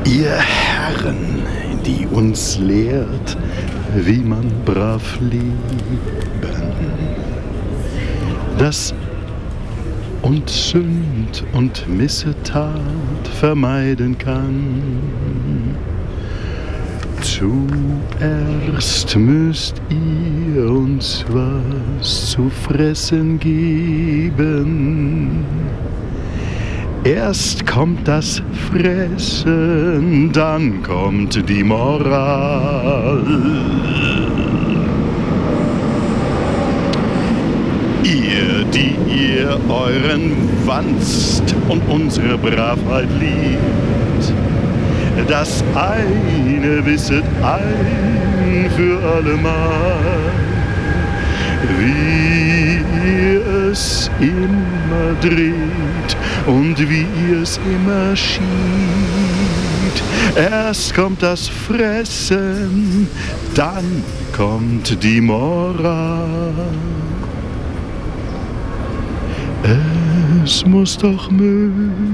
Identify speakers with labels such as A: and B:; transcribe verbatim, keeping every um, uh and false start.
A: Ihr Herren, die uns lehrt, wie man brav leben, das und Sünd und Missetat vermeiden kann. Zuerst müsst ihr uns was zu fressen geben. Erst kommt das Fressen, dann kommt die Moral. Ihr, die ihr euren Wanst und unsere Bravheit liebt, das eine wisset ein für allemal, wie ihr es immer dreht und wie ihr es immer schiebt. Erst kommt das Fressen, dann kommt die Moral. Es muss doch möglich